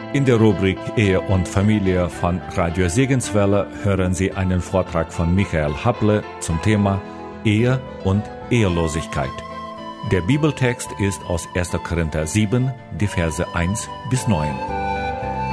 In der Rubrik Ehe und Familie von Radio Segenswelle hören Sie einen Vortrag von Michael Happle zum Thema Ehe und Ehelosigkeit. Der Bibeltext ist aus 1. Korinther 7, die Verse 1 bis 9.